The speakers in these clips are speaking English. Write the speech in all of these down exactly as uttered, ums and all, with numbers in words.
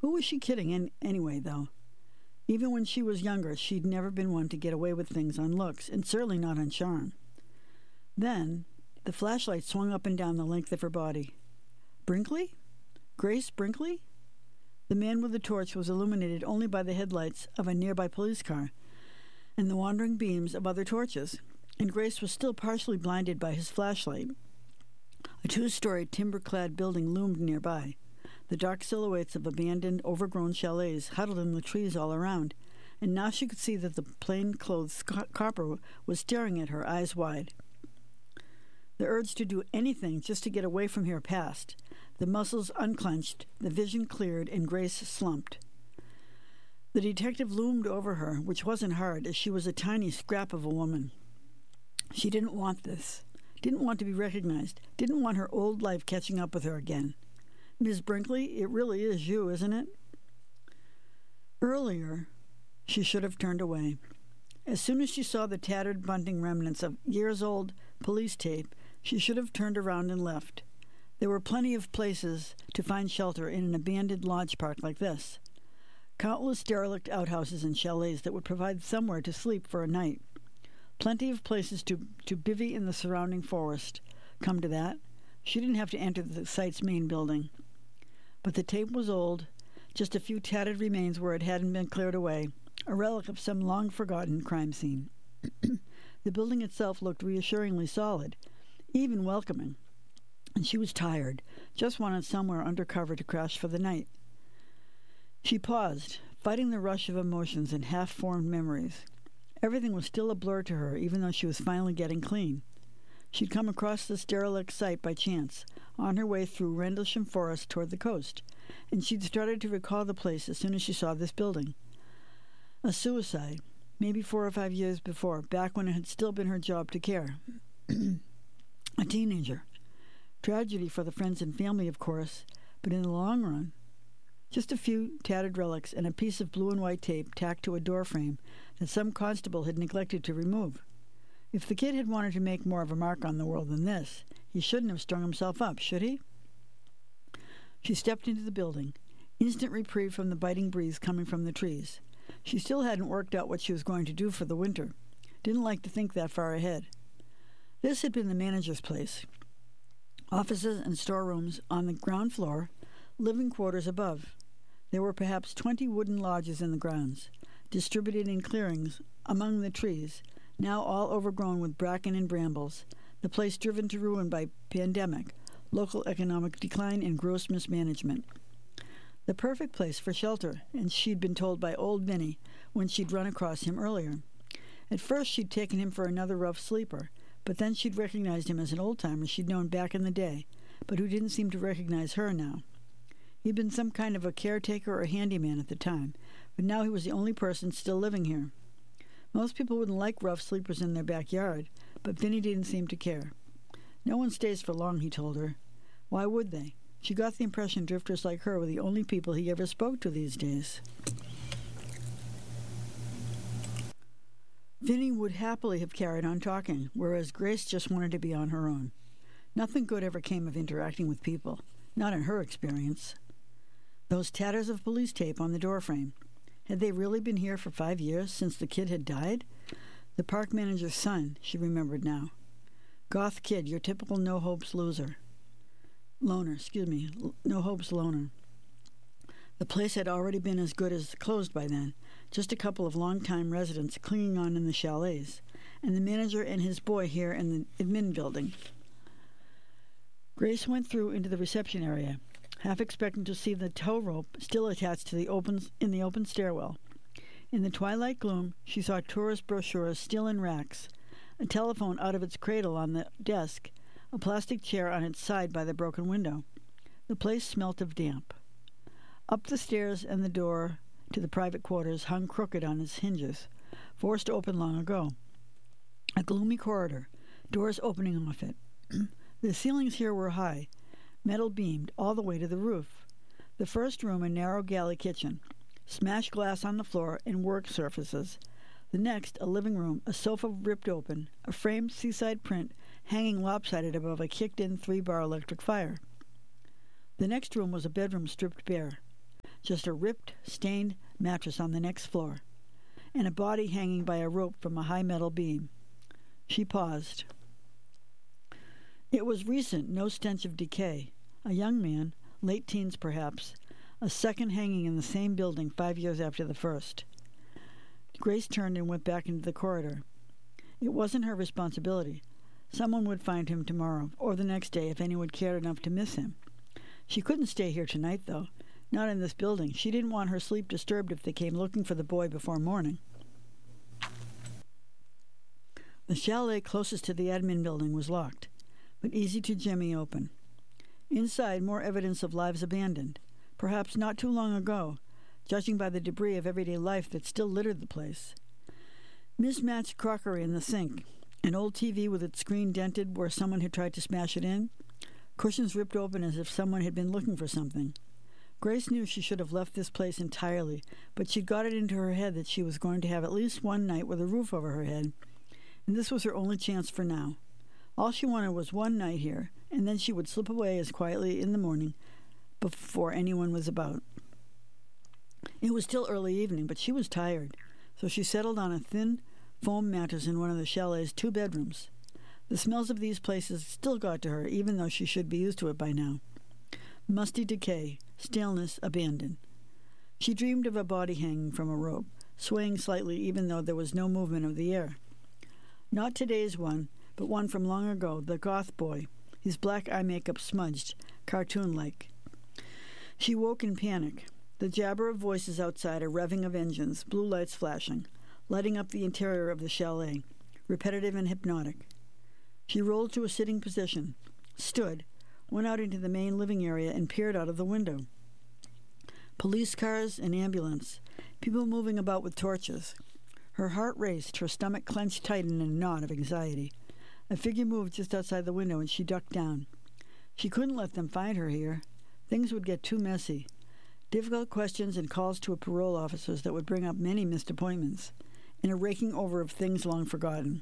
Who was she kidding in, anyway, though? Even when she was younger, she'd never been one to get away with things on looks, and certainly not on charm. Then, the flashlight swung up and down the length of her body. Brinkley? Grace Brinkley? The man with the torch was illuminated only by the headlights of a nearby police car and the wandering beams of other torches, and Grace was still partially blinded by his flashlight. A two-story timber-clad building loomed nearby, the dark silhouettes of abandoned, overgrown chalets huddled in the trees all around, and now she could see that the plain-clothed copper was staring at her, eyes wide. The urge to do anything just to get away from here passed. The muscles unclenched, the vision cleared, and Grace slumped. The detective loomed over her, which wasn't hard, as she was a tiny scrap of a woman. She didn't want this, didn't want to be recognized, didn't want her old life catching up with her again. Miss Brinkley, it really is you, isn't it? Earlier, she should have turned away. As soon as she saw the tattered bunting remnants of years-old police tape, she should have turned around and left. There were plenty of places to find shelter in an abandoned lodge park like this. Countless derelict outhouses and chalets that would provide somewhere to sleep for a night. Plenty of places to, to bivvy in the surrounding forest. Come to that, she didn't have to enter the site's main building. But the tape was old, just a few tattered remains where it hadn't been cleared away, a relic of some long-forgotten crime scene. The building itself looked reassuringly solid, even welcoming, and she was tired, just wanted somewhere under cover to crash for the night. She paused, fighting the rush of emotions and half-formed memories. Everything was still a blur to her, even though she was finally getting clean. She'd come across this derelict site by chance, on her way through Rendlesham Forest toward the coast, and she'd started to recall the place as soon as she saw this building. A suicide, maybe four or five years before, back when it had still been her job to care. A teenager. Tragedy for the friends and family, of course, but in the long run, just a few tattered relics and a piece of blue and white tape tacked to a door frame that some constable had neglected to remove. If the kid had wanted to make more of a mark on the world than this, he shouldn't have strung himself up, should he? She stepped into the building, instant reprieve from the biting breeze coming from the trees. She still hadn't worked out what she was going to do for the winter. Didn't like to think that far ahead. This had been the manager's place. Offices and storerooms on the ground floor, living quarters above. There were perhaps twenty wooden lodges in the grounds, distributed in clearings among the trees, now all overgrown with bracken and brambles, the place driven to ruin by pandemic, local economic decline, and gross mismanagement. The perfect place for shelter, and she'd been told by old Vinny when she'd run across him earlier. At first she'd taken him for another rough sleeper, but then she'd recognized him as an old-timer she'd known back in the day, but who didn't seem to recognize her now. He'd been some kind of a caretaker or handyman at the time, but now he was the only person still living here. Most people wouldn't like rough sleepers in their backyard, but Vinny didn't seem to care. No one stays for long, he told her. Why would they? She got the impression drifters like her were the only people he ever spoke to these days. Vinny would happily have carried on talking, whereas Grace just wanted to be on her own. Nothing good ever came of interacting with people, not in her experience. Those tatters of police tape on the doorframe. Had they really been here for five years since the kid had died? The park manager's son, she remembered now. Goth kid, your typical no-hopes loser. Loner, excuse me, no-hopes loner. The place had already been as good as closed by then, just a couple of long-time residents clinging on in the chalets, and the manager and his boy here in the admin building. Grace went through into the reception area, half expecting to see the tow rope still attached to the open in the open stairwell. In the twilight gloom, she saw tourist brochures still in racks, a telephone out of its cradle on the desk, a plastic chair on its side by the broken window. The place smelt of damp. Up the stairs and the door to the private quarters hung crooked on its hinges, forced open long ago. A gloomy corridor, doors opening off it. The ceilings here were high, metal-beamed all the way to the roof. The first room, a narrow galley kitchen, smashed glass on the floor and work surfaces. The next, a living room, a sofa ripped open, a framed seaside print hanging lopsided above a kicked-in three-bar electric fire. The next room was a bedroom stripped bare. just a ripped, stained mattress on the next floor, and a body hanging by a rope from a high metal beam. She paused. It was recent, no stench of decay. A young man, late teens perhaps, a second hanging in the same building five years after the first. Grace turned and went back into the corridor. It wasn't her responsibility. Someone would find him tomorrow, or the next day if anyone cared enough to miss him. She couldn't stay here tonight, though. Not in this building. She didn't want her sleep disturbed if they came looking for the boy before morning. The chalet closest to the admin building was locked, but easy to jimmy open. Inside, more evidence of lives abandoned, perhaps not too long ago, judging by the debris of everyday life that still littered the place. Mismatched crockery in the sink, an old T V with its screen dented where someone had tried to smash it in, cushions ripped open as if someone had been looking for something. Grace knew she should have left this place entirely, but she'd got it into her head that she was going to have at least one night with a roof over her head, and this was her only chance for now. All she wanted was one night here, and then she would slip away as quietly in the morning before anyone was about. It was still early evening, but she was tired, so she settled on a thin foam mattress in one of the chalet's two bedrooms. The smells of these places still got to her, even though she should be used to it by now. Musty decay, staleness, abandon. She dreamed of a body hanging from a rope, swaying slightly even though there was no movement of the air. Not today's one, but one from long ago, the goth boy, his black eye makeup smudged, cartoon-like. She woke in panic. The jabber of voices outside, a revving of engines, blue lights flashing, lighting up the interior of the chalet, repetitive and hypnotic. She rolled to a sitting position, stood, went out into the main living area and peered out of the window. Police cars, an ambulance, people moving about with torches. Her heart raced, her stomach clenched tight in a knot of anxiety. A figure moved just outside the window and she ducked down. She couldn't let them find her here. Things would get too messy. Difficult questions and calls to parole officers that would bring up many missed appointments, and a raking over of things long forgotten.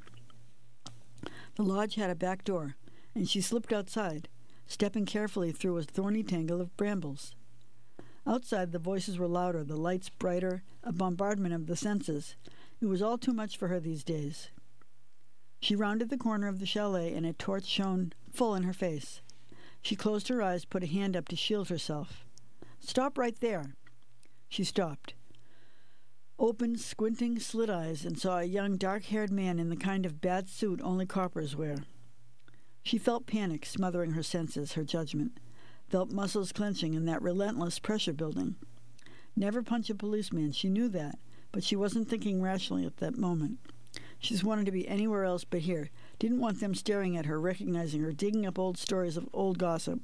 The lodge had a back door, and she slipped outside, stepping carefully through a thorny tangle of brambles. Outside, the voices were louder, the lights brighter, a bombardment of the senses. It was all too much for her these days. She rounded the corner of the chalet, and a torch shone full in her face. She closed her eyes, put a hand up to shield herself. "Stop right there." She stopped, opened squinting slit eyes, and saw a young dark-haired man in the kind of bad suit only coppers wear. She felt panic smothering her senses, her judgment, felt muscles clenching and that relentless pressure building. Never punch a policeman, she knew that, but she wasn't thinking rationally at that moment. She just wanted to be anywhere else but here, didn't want them staring at her, recognizing her, digging up old stories of old gossip.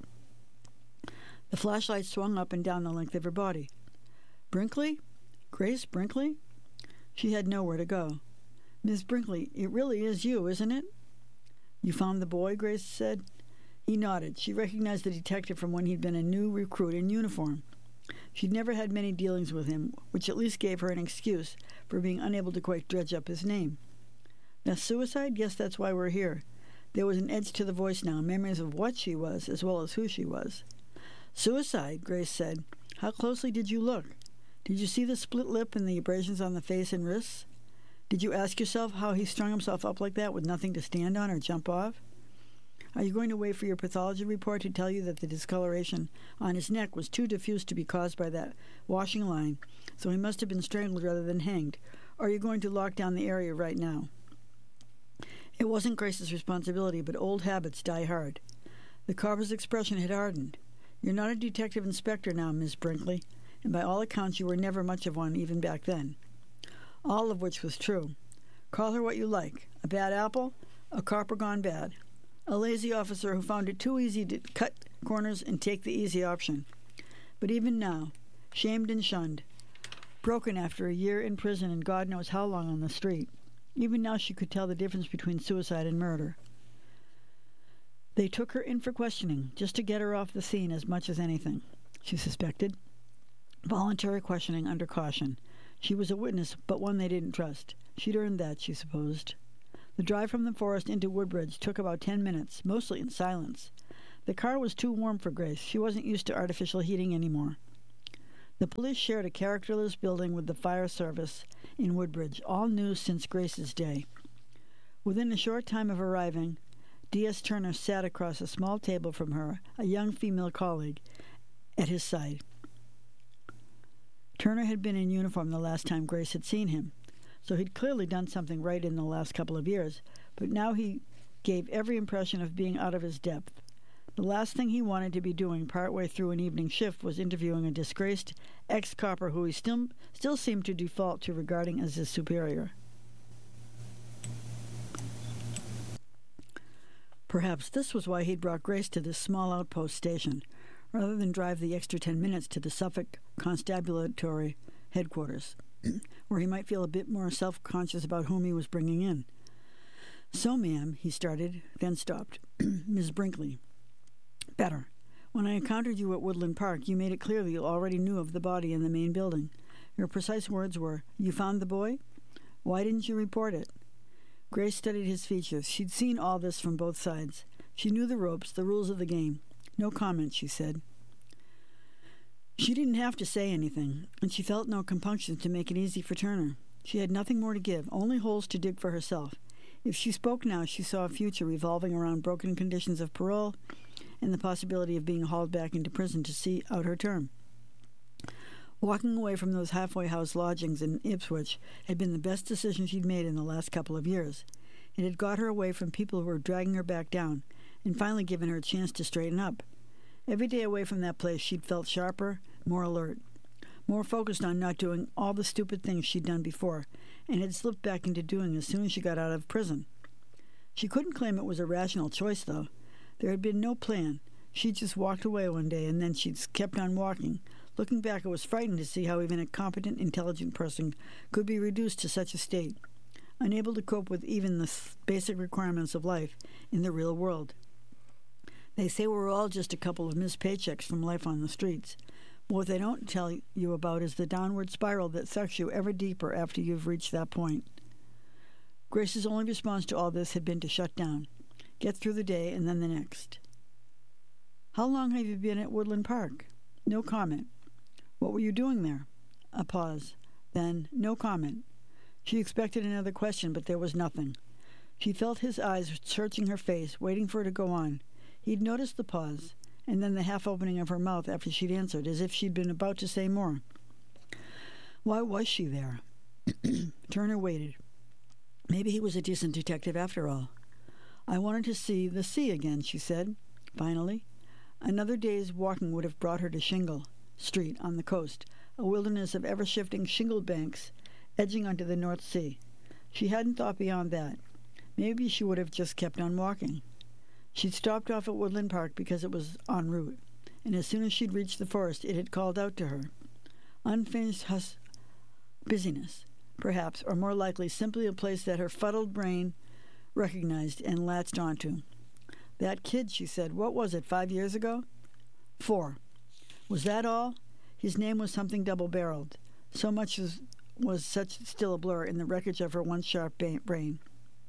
The flashlight swung up and down the length of her body. Brinkley? Grace Brinkley? She had nowhere to go. "Miss Brinkley, it really is you, isn't it?" "You found the boy?" Grace said. He nodded. She recognized the detective from when he'd been a new recruit in uniform. She'd never had many dealings with him, which at least gave her an excuse for being unable to quite dredge up his name. "That's suicide? Yes, that's why we're here." There was an edge to the voice now, memories of what she was as well as who she was. "Suicide?" Grace said. "How closely did you look? Did you see the split lip and the abrasions on the face and wrists? Did you ask yourself how he strung himself up like that with nothing to stand on or jump off? Are you going to wait for your pathology report to tell you that the discoloration on his neck was too diffuse to be caused by that washing line, so he must have been strangled rather than hanged? Or are you going to lock down the area right now?" It wasn't Grace's responsibility, but old habits die hard. The copper's expression had hardened. "You're not a detective inspector now, Miss Brinkley, and by all accounts you were never much of one even back then." All of which was true. Call her what you like. A bad apple, a copper gone bad. A lazy officer who found it too easy to cut corners and take the easy option. But even now, shamed and shunned, broken after a year in prison and God knows how long on the street, even now she could tell the difference between suicide and murder. They took her in for questioning, just to get her off the scene as much as anything, she suspected. Voluntary questioning under caution. She was a witness, but one they didn't trust. She'd earned that, she supposed. The drive from the forest into Woodbridge took about ten minutes, mostly in silence. The car was too warm for Grace. She wasn't used to artificial heating anymore. The police shared a characterless building with the fire service in Woodbridge, all new since Grace's day. Within a short time of arriving, D S Turner sat across a small table from her, a young female colleague, at his side. Turner had been in uniform the last time Grace had seen him, so he'd clearly done something right in the last couple of years, but now he gave every impression of being out of his depth. The last thing he wanted to be doing partway through an evening shift was interviewing a disgraced ex-copper who he still, still seemed to default to regarding as his superior. Perhaps this was why he'd brought Grace to this small outpost station, rather than drive the extra ten minutes to the Suffolk Constabulary headquarters, where he might feel a bit more self-conscious about whom he was bringing in. "So, ma'am," he started, then stopped. "Miss Brinkley. Better. When I encountered you at Woodland Park, you made it clear that you already knew of the body in the main building. Your precise words were, 'You found the boy? Why didn't you report it?'" Grace studied his features. She'd seen all this from both sides. She knew the ropes, the rules of the game. "No comment," she said. She didn't have to say anything, and she felt no compunction to make it easy for Turner. She had nothing more to give, only holes to dig for herself. If she spoke now, she saw a future revolving around broken conditions of parole and the possibility of being hauled back into prison to see out her term. Walking away from those halfway house lodgings in Ipswich had been the best decision she'd made in the last couple of years. It had got her away from people who were dragging her back down, and finally given her a chance to straighten up. Every day away from that place, she'd felt sharper, more alert, more focused on not doing all the stupid things she'd done before, and had slipped back into doing as soon as she got out of prison. She couldn't claim it was a rational choice, though. There had been no plan. She'd just walked away one day, and then she'd kept on walking. Looking back, it was frightening to see how even a competent, intelligent person could be reduced to such a state, unable to cope with even the basic requirements of life in the real world. They say we're all just a couple of missed paychecks from life on the streets. But what they don't tell you about is the downward spiral that sucks you ever deeper after you've reached that point. Grace's only response to all this had been to shut down, get through the day and then the next. "How long have you been at Woodland Park?" No comment. "What were you doing there?" A pause. Then, no comment. She expected another question, but there was nothing. She felt his eyes searching her face, waiting for her to go on. He'd noticed the pause, and then the half-opening of her mouth after she'd answered, as if she'd been about to say more. Why was she there? Turner waited. Maybe he was a decent detective after all. "I wanted to see the sea again," she said, finally. Another day's walking would have brought her to Shingle Street on the coast, a wilderness of ever-shifting shingled banks edging onto the North Sea. She hadn't thought beyond that. Maybe she would have just kept on walking. She'd stopped off at Woodland Park because it was en route, and as soon as she'd reached the forest, it had called out to her. Unfinished hus- busyness, perhaps, or more likely simply a place that her fuddled brain recognized and latched onto. "That kid," she said, "what was it, five years ago?" Four. Was that all? His name was something double-barreled. So much was, was such still a blur in the wreckage of her once sharp ba- brain.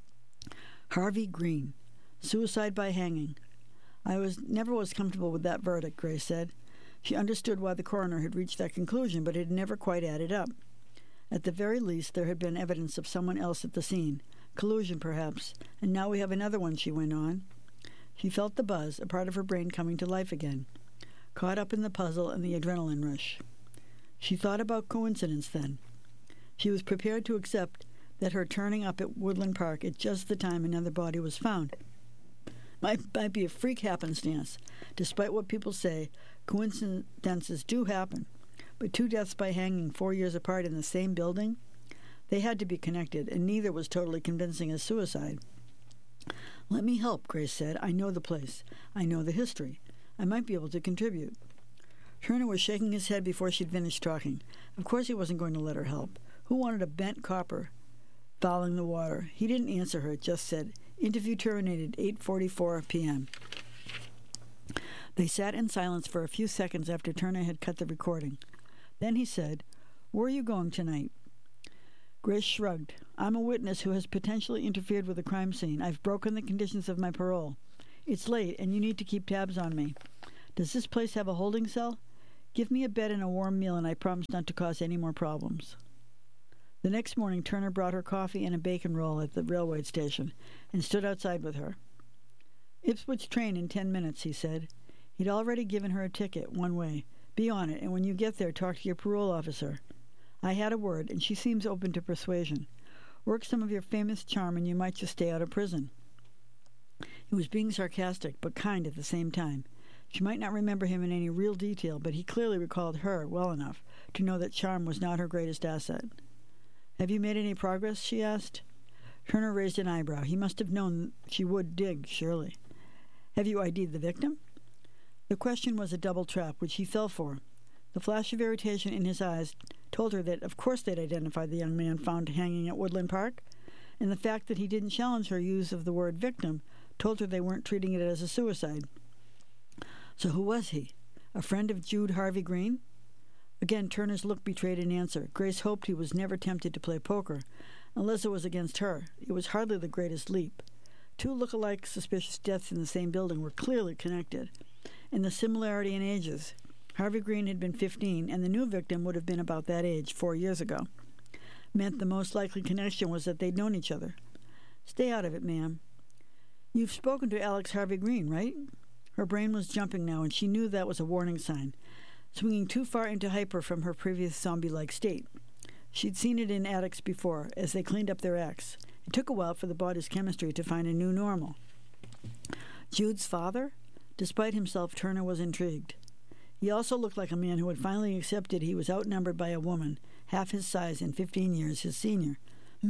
Harvey Green. Suicide by hanging. I was never was comfortable with that verdict, Grace said. She understood why the coroner had reached that conclusion, but it had never quite added up. At the very least, there had been evidence of someone else at the scene. Collusion, perhaps. And now we have another one, she went on. She felt the buzz, a part of her brain coming to life again, caught up in the puzzle and the adrenaline rush. She thought about coincidence then. She was prepared to accept that her turning up at Woodland Park at just the time another body was found might, might be a freak happenstance. Despite what people say, coincidences do happen. But two deaths by hanging four years apart in the same building? They had to be connected, and neither was totally convincing as suicide. "Let me help," Grace said. "I know the place. I know the history. I might be able to contribute." Turner was shaking his head before she'd finished talking. Of course he wasn't going to let her help. Who wanted a bent copper fouling the water? He didn't answer her, just said, "Interview terminated, eight forty-four p.m. They sat in silence for a few seconds after Turner had cut the recording. Then he said, "Where are you going tonight?" Grace shrugged. "I'm a witness who has potentially interfered with a crime scene. I've broken the conditions of my parole. It's late, and you need to keep tabs on me. Does this place have a holding cell? Give me a bed and a warm meal, and I promise not to cause any more problems. The next morning, Turner brought her coffee and a bacon roll at the railway station and stood outside with her. Ipswich train in ten minutes, he said. He'd already given her a ticket, one way. Be on it, and when you get there, talk to your parole officer. I had a word, and she seems open to persuasion. Work some of your famous charm, and you might just stay out of prison. He was being sarcastic, but kind at the same time. She might not remember him in any real detail, but he clearly recalled her well enough to know that charm was not her greatest asset. Have you made any progress? She asked. Turner raised an eyebrow. He must have known she would dig, surely. Have you I D'd the victim? The question was a double trap, which he fell for. The flash of irritation in his eyes told her that of course they'd identified the young man found hanging at Woodland Park, and the fact that he didn't challenge her use of the word victim told her they weren't treating it as a suicide. So who was he? A friend of Jude Harvey Green? Again, Turner's look betrayed an answer. Grace hoped he was never tempted to play poker, unless it was against her. It was hardly the greatest leap. Two look-alike suspicious deaths in the same building were clearly connected, and the similarity in ages. Harvey Green had been fifteen, and the new victim would have been about that age four years ago. Meant the most likely connection was that they'd known each other. Stay out of it, ma'am. You've spoken to Alex Harvey Green, right? Her brain was jumping now, and she knew that was a warning sign, swinging too far into hyper from her previous zombie-like state. She'd seen it in addicts before, as they cleaned up their acts. It took a while for the body's chemistry to find a new normal. Jude's father? Despite himself, Turner was intrigued. He also looked like a man who had finally accepted he was outnumbered by a woman, half his size and fifteen years his senior.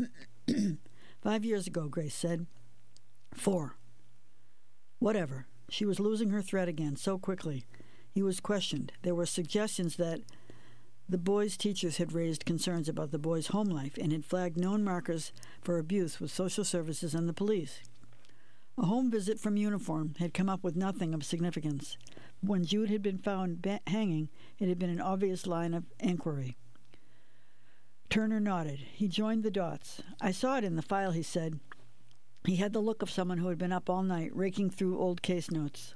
Five years ago, Grace said. Four. Whatever. She was losing her thread again so quickly. He was questioned. There were suggestions that the boy's teachers had raised concerns about the boy's home life and had flagged known markers for abuse with social services and the police. A home visit from uniform had come up with nothing of significance. When Jude had been found ba- hanging, it had been an obvious line of inquiry. Turner nodded. He joined the dots. I saw it in the file, he said. He had the look of someone who had been up all night, raking through old case notes.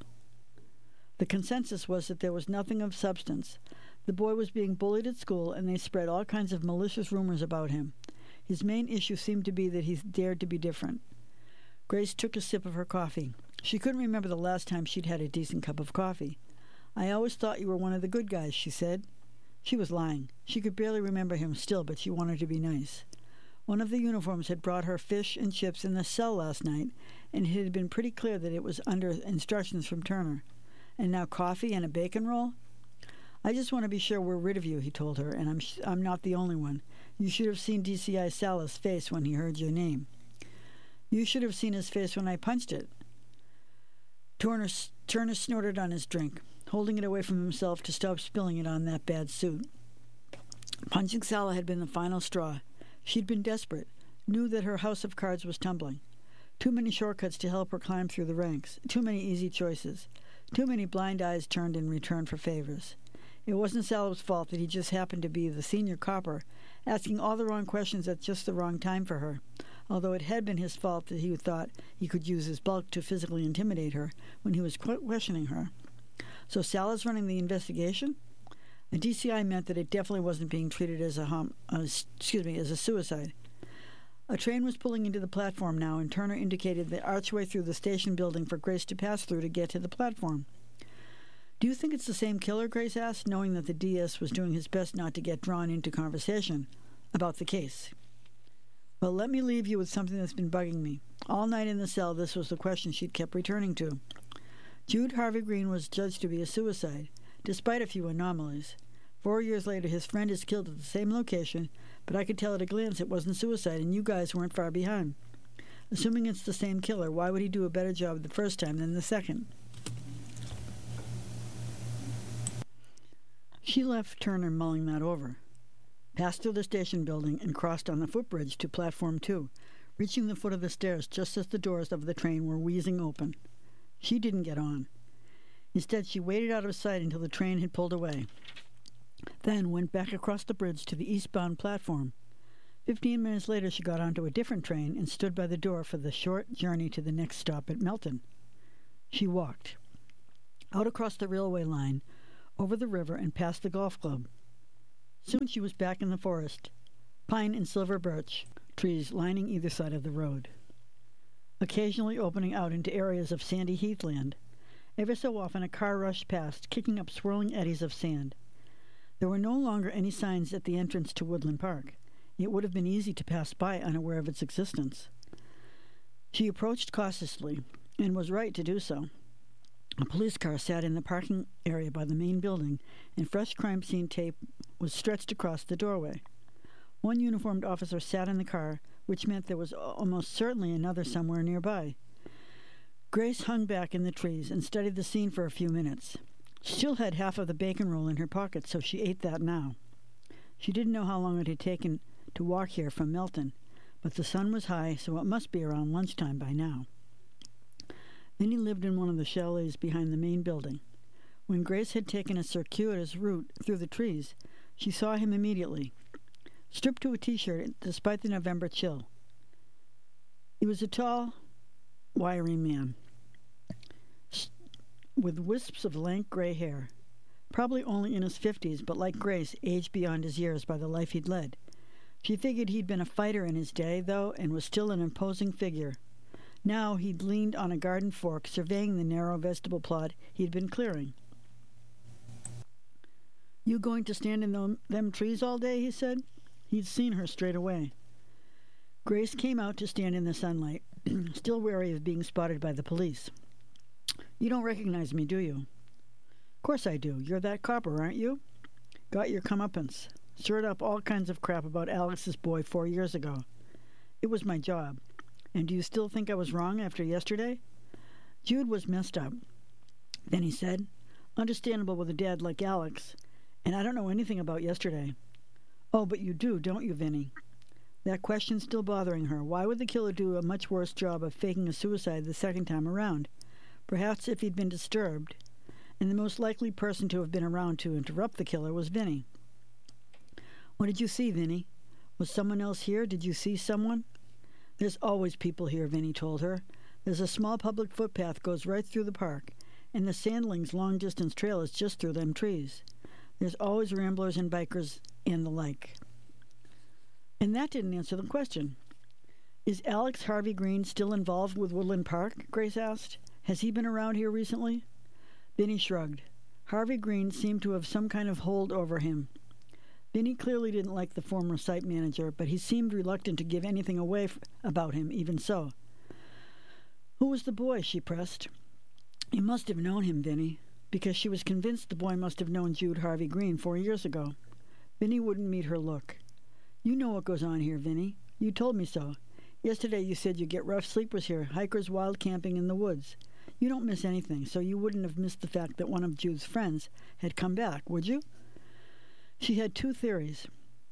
The consensus was that there was nothing of substance. The boy was being bullied at school, and they spread all kinds of malicious rumors about him. His main issue seemed to be that he dared to be different. Grace took a sip of her coffee. She couldn't remember the last time she'd had a decent cup of coffee. I always thought you were one of the good guys, she said. She was lying. She could barely remember him still, but she wanted to be nice. One of the uniforms had brought her fish and chips in the cell last night, and it had been pretty clear that it was under instructions from Turner. And now coffee and a bacon roll? I just want to be sure we're rid of you, he told her, and I'm sh- I'm not the only one. You should have seen D C I Salas' face when he heard your name. You should have seen his face when I punched it. Turner, Turner snorted on his drink, holding it away from himself to stop spilling it on that bad suit. Punching Sala had been the final straw. She'd been desperate, knew that her house of cards was tumbling. Too many shortcuts to help her climb through the ranks, too many easy choices, too many blind eyes turned in return for favors. It wasn't Sala's fault that he just happened to be the senior copper, asking all the wrong questions at just the wrong time for her, although it had been his fault that he thought he could use his bulk to physically intimidate her when he was questioning her. So Sala's running the investigation? A D C I meant that it definitely wasn't being treated as a hom- uh, excuse me, as a suicide. A train was pulling into the platform now, and Turner indicated the archway through the station building for Grace to pass through to get to the platform. Do you think it's the same killer? Grace asked, knowing that the D S was doing his best not to get drawn into conversation about the case. Well, let me leave you with something that's been bugging me. All night in the cell, this was the question she'd kept returning to. Jude Harvey Green was judged to be a suicide, despite a few anomalies. Four years later, his friend is killed at the same location, but I could tell at a glance it wasn't suicide, and you guys weren't far behind. Assuming it's the same killer, why would he do a better job the first time than the second? She left Turner mulling that over, passed through the station building, and crossed on the footbridge to platform two, reaching the foot of the stairs just as the doors of the train were wheezing open. She didn't get on. Instead, she waited out of sight until the train had pulled away, then went back across the bridge to the eastbound platform. Fifteen minutes later, she got onto a different train and stood by the door for the short journey to the next stop at Melton. She walked. Out across the railway line, over the river and past the golf club. Soon she was back in the forest, pine and silver birch trees lining either side of the road, occasionally opening out into areas of sandy heathland. Every so often a car rushed past, kicking up swirling eddies of sand. There were no longer any signs at the entrance to Woodland Park. It would have been easy to pass by unaware of its existence. She approached cautiously, and was right to do so. A police car sat in the parking area by the main building, and fresh crime scene tape was stretched across the doorway. One uniformed officer sat in the car, which meant there was almost certainly another somewhere nearby. Grace hung back in the trees and studied the scene for a few minutes. She still had half of the bacon roll in her pocket, so she ate that now. She didn't know how long it had taken to walk here from Melton, but the sun was high, so it must be around lunchtime by now. Vinny lived in one of the chalets behind the main building. When Grace had taken a circuitous route through the trees, she saw him immediately, stripped to a t-shirt despite the November chill. He was a tall, wiry man with wisps of lank gray hair, probably only in his fifties, but like Grace, aged beyond his years by the life he'd led. She figured he'd been a fighter in his day, though, and was still an imposing figure. Now he'd leaned on a garden fork, surveying the narrow vegetable plot he'd been clearing. "You going to stand in them, them trees all day?" he said. He'd seen her straight away. Grace came out to stand in the sunlight, still wary of being spotted by the police. "You don't recognize me, do you?" "Course I do. You're that copper, aren't you? Got your comeuppance. Stirred up all kinds of crap about Alex's boy four years ago. It was my job. And do you still think I was wrong after yesterday?" Jude was messed up. Then he said, "Understandable with a dad like Alex. And I don't know anything about yesterday." "Oh, but you do, don't you, Vinny?" That question's still bothering her. Why would the killer do a much worse job of faking a suicide the second time around? Perhaps if he'd been disturbed. And the most likely person to have been around to interrupt the killer was Vinny. "What did you see, Vinny? Was someone else here? Did you see someone?" "There's always people here," Vinny told her. "There's a small public footpath goes right through the park, and the Sandlings' long-distance trail is just through them trees. There's always ramblers and bikers and the like." And that didn't answer the question. "Is Alex Harvey Green still involved with Woodland Park?" Grace asked. "Has he been around here recently?" Vinny shrugged. Harvey Green seemed to have some kind of hold over him. Vinny clearly didn't like the former site manager, but he seemed reluctant to give anything away f- about him, even so. "Who was the boy?" she pressed. "You must have known him, Vinny," because she was convinced the boy must have known Jude Harvey Green four years ago. Vinny wouldn't meet her look. "You know what goes on here, Vinny. You told me so. Yesterday you said you get rough sleepers here, hikers wild camping in the woods. You don't miss anything, so you wouldn't have missed the fact that one of Jude's friends had come back, would you?" She had two theories.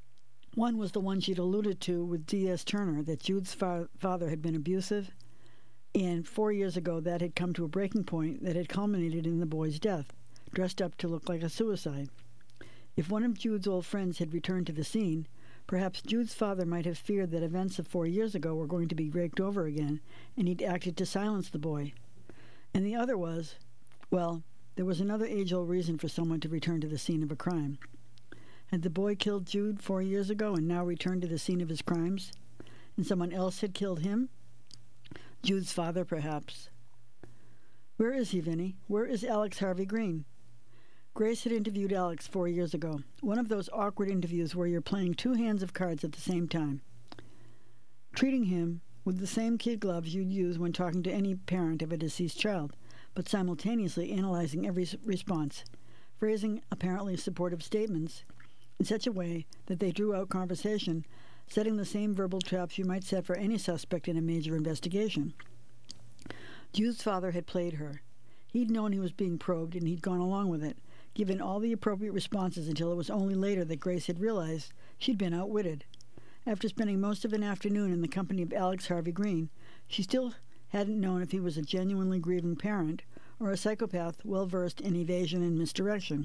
One was the one she'd alluded to with D S Turner, that Jude's fa- father had been abusive, and four years ago that had come to a breaking point that had culminated in the boy's death, dressed up to look like a suicide. If one of Jude's old friends had returned to the scene, perhaps Jude's father might have feared that events of four years ago were going to be raked over again, and he'd acted to silence the boy. And the other was, well, there was another age-old reason for someone to return to the scene of a crime. Had the boy killed Jude four years ago and now returned to the scene of his crimes? And someone else had killed him? Jude's father, perhaps. "Where is he, Vinny? Where is Alex Harvey Green?" Grace had interviewed Alex four years ago. One of those awkward interviews where you're playing two hands of cards at the same time. Treating him with the same kid gloves you'd use when talking to any parent of a deceased child, but simultaneously analyzing every response, phrasing apparently supportive statements in such a way that they drew out conversation, setting the same verbal traps you might set for any suspect in a major investigation. Jude's father had played her. He'd known he was being probed, and he'd gone along with it, given all the appropriate responses until it was only later that Grace had realized she'd been outwitted. After spending most of an afternoon in the company of Alex Harvey Green, she still hadn't known if he was a genuinely grieving parent or a psychopath well-versed in evasion and misdirection.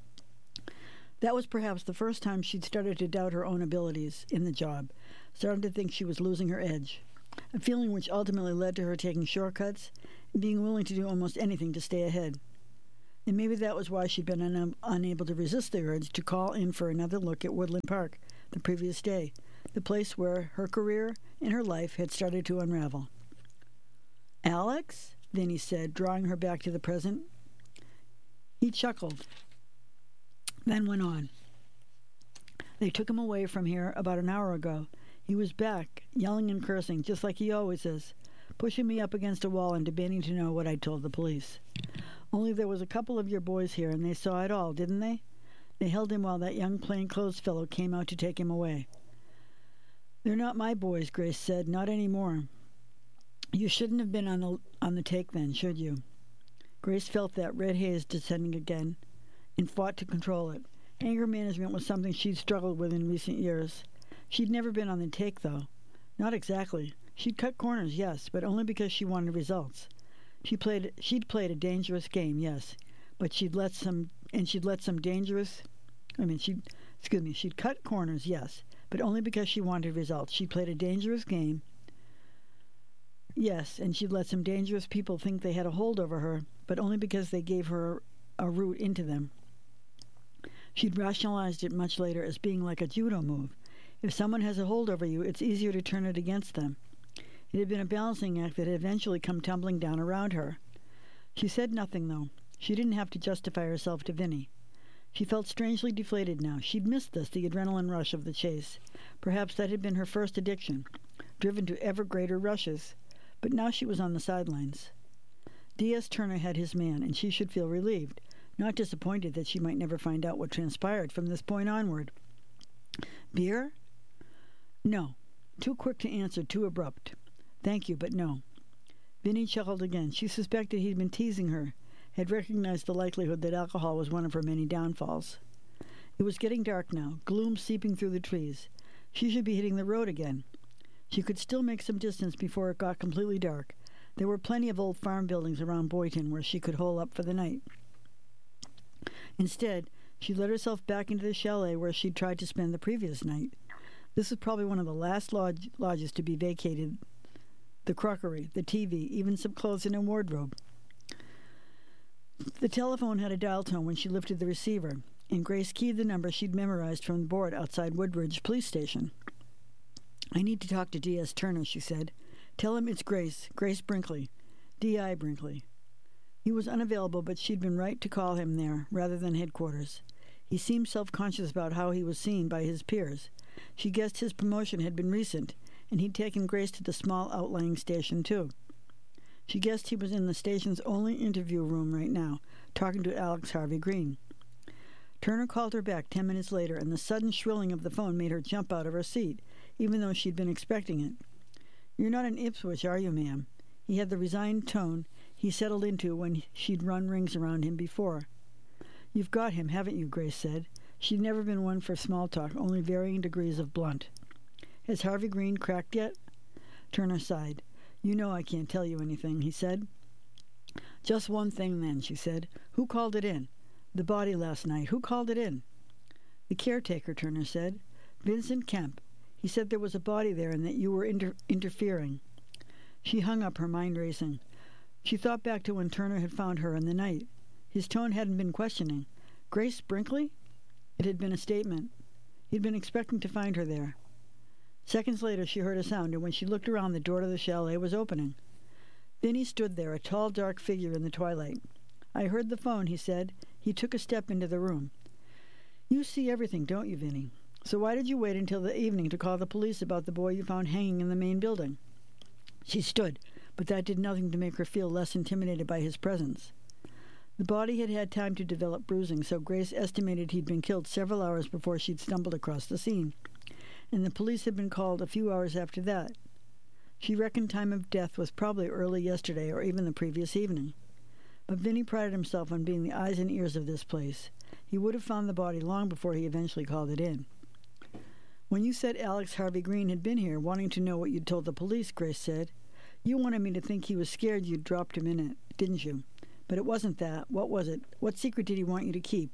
That was perhaps the first time she'd started to doubt her own abilities in the job, started to think she was losing her edge, a feeling which ultimately led to her taking shortcuts and being willing to do almost anything to stay ahead. And maybe that was why she'd been un- unable to resist the urge to call in for another look at Woodland Park the previous day, the place where her career and her life had started to unravel. "Alex?" Vinny said, drawing her back to the present. He chuckled, then went on. "They took him away from here about an hour ago. He was back, yelling and cursing, just like he always is, pushing me up against a wall and demanding to know what I'd told the police. Only there was a couple of your boys here, and they saw it all, didn't they? They held him while that young plainclothes fellow came out to take him away." "They're not my boys," Grace said. "Not anymore." "You shouldn't have been on the on the take then, should you?" Grace felt that red haze descending again and fought to control it. Anger management was something she'd struggled with in recent years. She'd never been on the take, though. Not exactly. She'd cut corners, yes, but only because she wanted results. She played. She'd played a dangerous game, yes, but she'd let some, and she'd let some dangerous. I mean, she'd. Excuse me. She'd cut corners, yes, but only because she wanted results. She played a dangerous game. Yes, and she'd let some dangerous people think they had a hold over her, but only because they gave her a route into them. She'd rationalized it much later as being like a judo move. If someone has a hold over you, it's easier to turn it against them. It had been a balancing act that had eventually come tumbling down around her. She said nothing, though. She didn't have to justify herself to Vinny. She felt strangely deflated now. She'd missed this, the adrenaline rush of the chase. Perhaps that had been her first addiction, driven to ever greater rushes. But now she was on the sidelines. D S Turner had his man, and she should feel relieved, not disappointed that she might never find out what transpired from this point onward. "Beer?" "No." Too quick to answer, too abrupt. "Thank you, but no." Vinny chuckled again. She suspected he'd been teasing her, had recognized the likelihood that alcohol was one of her many downfalls. It was getting dark now, gloom seeping through the trees. She should be hitting the road again. She could still make some distance before it got completely dark. There were plenty of old farm buildings around Boyton where she could hole up for the night. Instead, she let herself back into the chalet where she'd tried to spend the previous night. This was probably one of the last lodge- lodges to be vacated. The crockery, the T V, even some clothes in a wardrobe. The telephone had a dial tone when she lifted the receiver, and Grace keyed the number she'd memorized from the board outside Woodbridge Police Station. "I need to talk to D S Turner," she said. "Tell him it's Grace, Grace Brinkley, D I Brinkley." He was unavailable, but she'd been right to call him there rather than headquarters. He seemed self-conscious about how he was seen by his peers. She guessed his promotion had been recent, and he'd taken Grace to the small outlying station, too. She guessed he was in the station's only interview room right now, talking to Alex Harvey Green. Turner called her back ten minutes later, and the sudden shrilling of the phone made her jump out of her seat, even though she'd been expecting it. "You're not in Ipswich, are you, ma'am?" He had the resigned tone he settled into when she'd run rings around him before. "You've got him, haven't you?" Grace said. She'd never been one for small talk, only varying degrees of blunt. "Has Harvey Green cracked yet?" Turner sighed. "You know I can't tell you anything," he said. "Just one thing, then," she said. "Who called it in? The body last night. Who called it in?" "The caretaker," Turner said. "Vincent Kemp. He said there was a body there and that you were inter- interfering." She hung up, her mind racing. She thought back to when Turner had found her in the night. His tone hadn't been questioning. Grace Brinkley? It had been a statement. He'd been expecting to find her there. Seconds later, she heard a sound, and when she looked around, the door to the chalet was opening. Vinny stood there, a tall, dark figure in the twilight. "I heard the phone," he said. He took a step into the room. "You see everything, don't you, Vinny? So why did you wait until the evening to call the police about the boy you found hanging in the main building?" She stood, but that did nothing to make her feel less intimidated by his presence. The body had had time to develop bruising, so Grace estimated he'd been killed several hours before she'd stumbled across the scene, and the police had been called a few hours after that. She reckoned time of death was probably early yesterday or even the previous evening. But Vinny prided himself on being the eyes and ears of this place. He would have found the body long before he eventually called it in. "When you said Alex Harvey Green had been here, wanting to know what you'd told the police," Grace said, "you wanted me to think he was scared you'd dropped him in it, didn't you? But it wasn't that. What was it? What secret did he want you to keep?"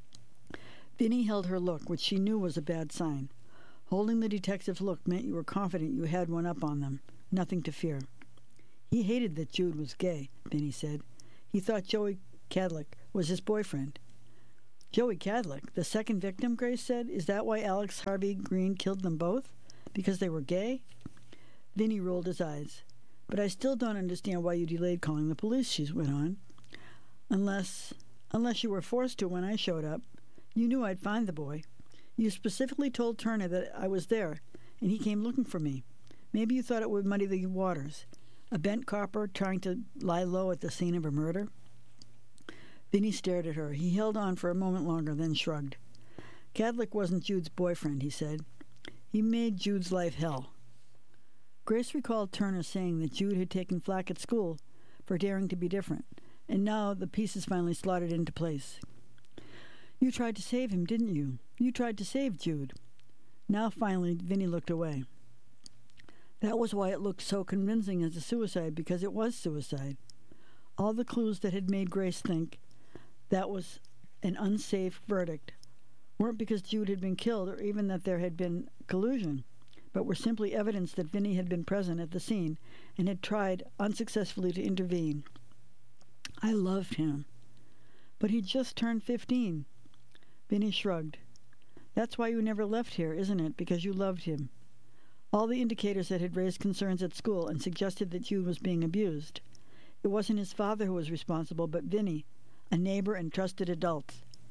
Vinny held her look, which she knew was a bad sign. Holding the detective's look meant you were confident you had one up on them. Nothing to fear. "He hated that Jude was gay," Vinny said. "He thought Joey Cadlick was his boyfriend. Joey Cadlick, the second victim, Grace said. Is that why Alex Harvey Green killed them both? Because they were gay? Vinny rolled his eyes. But I still don't understand why you delayed calling the police, she went on. Unless, unless you were forced to when I showed up. You knew I'd find the boy. You specifically told Turner that I was there, and he came looking for me. Maybe you thought it would muddy the waters. A bent copper trying to lie low at the scene of a murder? Vinny stared at her. He held on for a moment longer, then shrugged. Cadlick wasn't Jude's boyfriend, he said. He made Jude's life hell. Grace recalled Turner saying that Jude had taken flack at school for daring to be different, and now the pieces finally slotted into place. You tried to save him, didn't you? You tried to save Jude. Now finally Vinny looked away. That was why it looked so convincing as a suicide, because it was suicide. All the clues that had made Grace think that was an unsafe verdict weren't because Jude had been killed or even that there had been collusion, but were simply evidence that Vinny had been present at the scene and had tried unsuccessfully to intervene. I loved him. But he'd just turned fifteen. Vinny shrugged. That's why you never left here, isn't it? Because you loved him. All the indicators that had raised concerns at school and suggested that Jude was being abused. It wasn't his father who was responsible, but Vinny, a neighbor and trusted adult.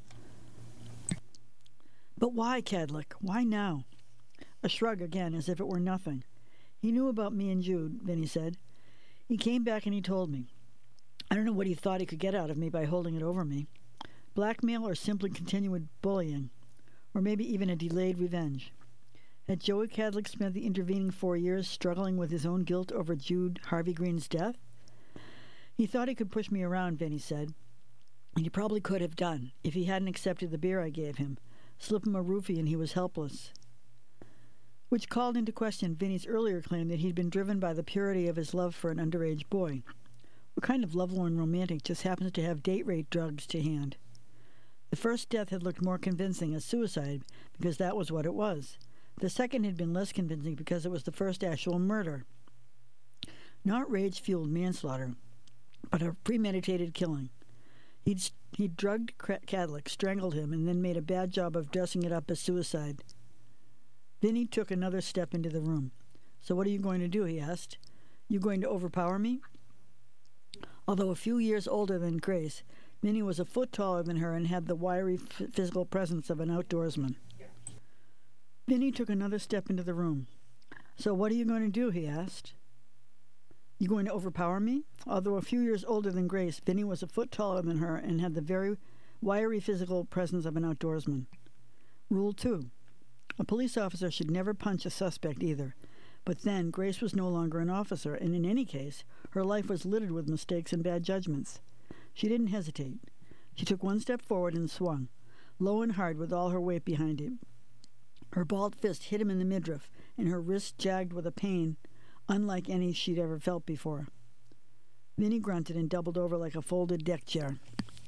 But why, Cadlick? Why now? A shrug again, as if it were nothing. He knew about me and Jude, Vinny said. He came back and he told me. I don't know what he thought he could get out of me by holding it over me. Blackmail or simply continued bullying, or maybe even a delayed revenge. Had Joey Cadlick spent the intervening four years struggling with his own guilt over Jude Harvey Green's death? He thought he could push me around, Vinny said, and he probably could have done if he hadn't accepted the beer I gave him, slip him a roofie and he was helpless. Which called into question Vinny's earlier claim that he'd been driven by the purity of his love for an underage boy. What kind of lovelorn romantic just happens to have date-rape drugs to hand? The first death had looked more convincing as suicide because that was what it was. The second had been less convincing because it was the first actual murder. Not rage-fueled manslaughter, but a premeditated killing. He'd, he'd drugged Cadlick, strangled him, and then made a bad job of dressing it up as suicide. Vinny took another step into the room. So what are you going to do, he asked. You going to overpower me? Although a few years older than Grace, Vinny was a foot taller than her and had the wiry f- physical presence of an outdoorsman. Vinny took another step into the room. So what are you going to do, he asked. You going to overpower me? Although a few years older than Grace, Vinny was a foot taller than her and had the very wiry physical presence of an outdoorsman. Rule two. A police officer should never punch a suspect either. But then, Grace was no longer an officer, and in any case, her life was littered with mistakes and bad judgments. She didn't hesitate. She took one step forward and swung, low and hard with all her weight behind it. Her balled fist hit him in the midriff, and her wrist jagged with a pain unlike any she'd ever felt before. Vinny grunted and doubled over like a folded deck chair.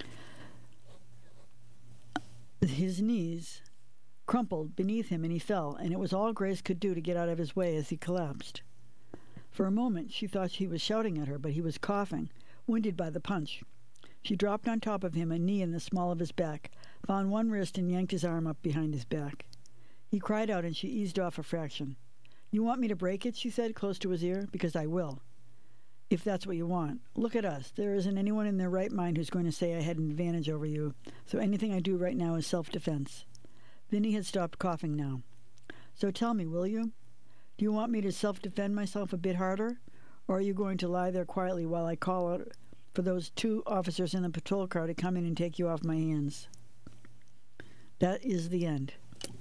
His knees crumpled beneath him and he fell, and it was all Grace could do to get out of his way as he collapsed. For a moment she thought he was shouting at her, but he was coughing, winded by the punch. She dropped on top of him, a knee in the small of his back, found one wrist and yanked his arm up behind his back. He cried out and she eased off a fraction. You want me to break it, she said, close to his ear, because I will. If that's what you want. Look at us. There isn't anyone in their right mind who's going to say I had an advantage over you, so anything I do right now is self-defense. Vinny had stopped coughing now. So tell me, will you? Do you want me to self-defend myself a bit harder? Or are you going to lie there quietly while I call out for those two officers in the patrol car to come in and take you off my hands? That is the end.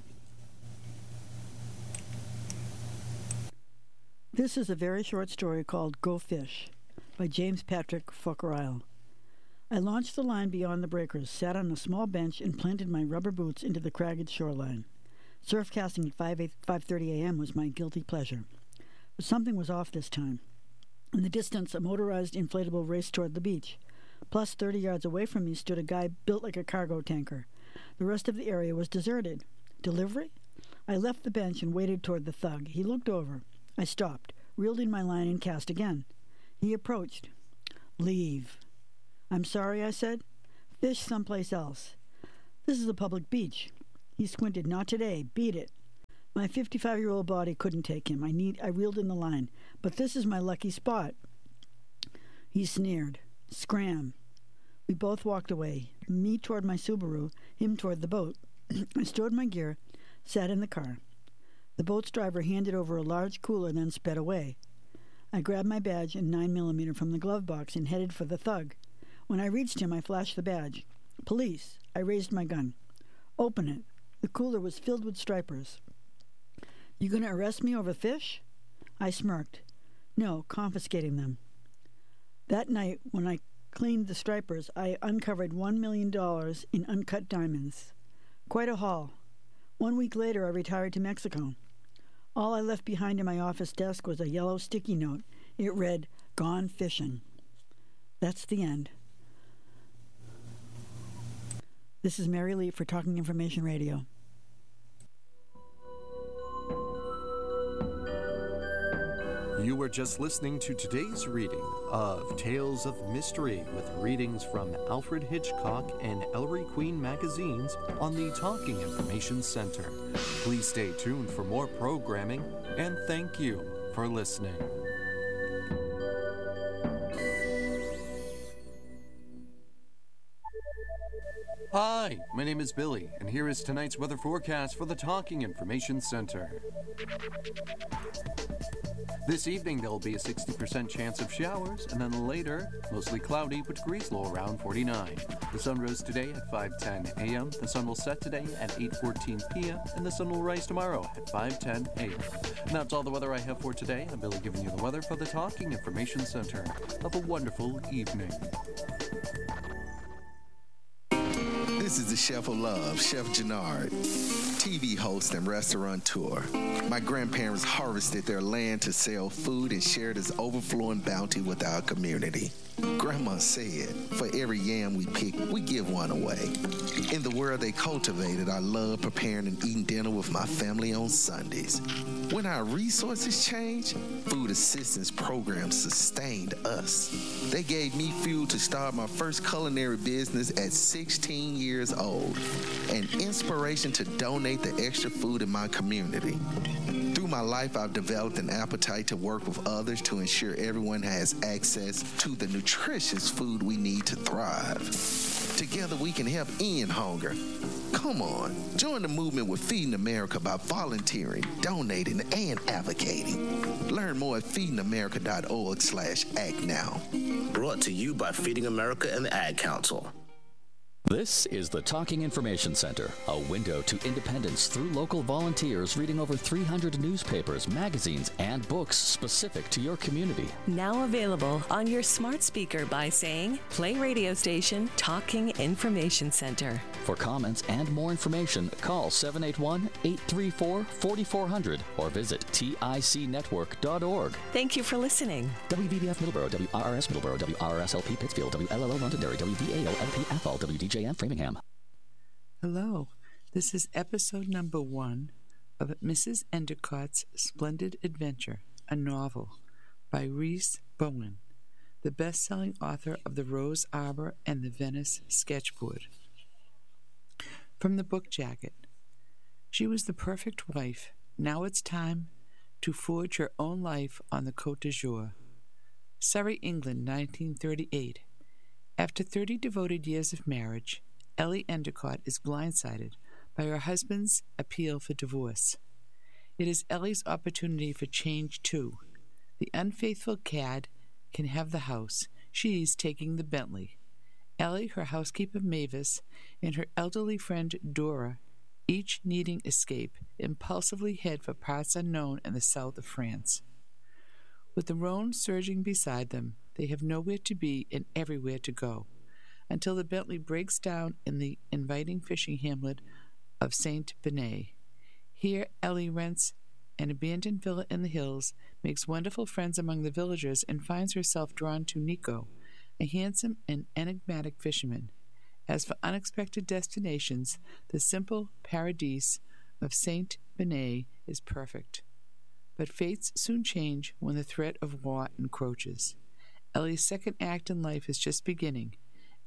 This is a very short story called Go Fish by James Patrick Fockerisle. I launched the line beyond the breakers, sat on a small bench, and planted my rubber boots into the cragged shoreline. Surf casting at five thirty a.m. was my guilty pleasure. But something was off this time. In the distance, a motorized inflatable raced toward the beach. Plus, thirty yards away from me stood a guy built like a cargo tanker. The rest of the area was deserted. Delivery? I left the bench and waded toward the thug. He looked over. I stopped, reeled in my line, and cast again. He approached. Leave. I'm sorry, I said. Fish someplace else. This is a public beach. He squinted. Not today. Beat it. My fifty-five-year-old body couldn't take him. I need. I reeled in the line. But this is my lucky spot. He sneered. Scram. We both walked away. Me toward my Subaru, him toward the boat. I stowed my gear, sat in the car. The boat's driver handed over a large cooler, then sped away. I grabbed my badge and nine millimeter from the glove box and headed for the thug. When I reached him, I flashed the badge. Police. I raised my gun. Open it. The cooler was filled with stripers. You going to arrest me over fish? I smirked. No, confiscating them. That night, when I cleaned the stripers, I uncovered one million dollars in uncut diamonds. Quite a haul. One week later, I retired to Mexico. All I left behind in my office desk was a yellow sticky note. It read, Gone Fishing. That's the end. This is Mary Lee for Talking Information Radio. You were just listening to today's reading of Tales of Mystery with readings from Alfred Hitchcock and Ellery Queen magazines on the Talking Information Center. Please stay tuned for more programming, and thank you for listening. Hi, my name is Billy, and here is tonight's weather forecast for the Talking Information Center. This evening, there will be a sixty percent chance of showers, and then later, mostly cloudy, with degrees low around forty-nine. The sun rose today at five ten a.m., the sun will set today at eight fourteen p.m., and the sun will rise tomorrow at five ten a.m. And that's all the weather I have for today. I'm Billy giving you the weather for the Talking Information Center. Have a wonderful evening. This is the Chef of Love, Chef Jannard, T V host and restaurateur. My grandparents harvested their land to sell food and share this overflowing bounty with our community. Grandma said, for every yam we pick, we give one away. In the world they cultivated, I love preparing and eating dinner with my family on Sundays. When our resources changed, food assistance programs sustained us. They gave me fuel to start my first culinary business at sixteen years old, and inspiration to donate the extra food in my community. Through my life, I've developed an appetite to work with others to ensure everyone has access to the nutritious food we need to thrive. Together, we can help end hunger. Come on, join the movement with Feeding America by volunteering, donating, and advocating. Learn more at feeding america dot org slash act now. Brought to you by Feeding America and the Ad Council. This is the Talking Information Center, a window to independence through local volunteers reading over three hundred newspapers, magazines, and books specific to your community. Now available on your smart speaker by saying, play radio station Talking Information Center. For comments and more information, call seven eight one, eight three four, four four zero zero or visit tic network dot org. Thank you for listening. W V B F Middleborough, W R R S Middleborough, W R R S L P Pittsfield, W L L O Londonderry, W V A O L P Athol, W D J M Framingham. Hello, this is episode number one of Missus Endicott's Splendid Adventure, a novel by Rhys Bowen, the best-selling author of The Rose Arbor and the Venice Sketchboard. From the book jacket, she was the perfect wife. Now it's time to forge her own life on the Côte d'Azur. Surrey, England, nineteen thirty-eight. After thirty devoted years of marriage, Ellie Endicott is blindsided by her husband's appeal for divorce. It is Ellie's opportunity for change, too. The unfaithful cad can have the house. She's taking the Bentley. Ellie, her housekeeper Mavis, and her elderly friend Dora, each needing escape, impulsively head for parts unknown in the south of France. With the Rhone surging beside them, they have nowhere to be and everywhere to go, until the Bentley breaks down in the inviting fishing hamlet of Saint Benet. Here Ellie rents an abandoned villa in the hills, makes wonderful friends among the villagers, and finds herself drawn to Nico, a handsome and enigmatic fisherman. As for unexpected destinations, the simple paradise of Saint Benet is perfect. But fates soon change when the threat of war encroaches. Ellie's second act in life is just beginning.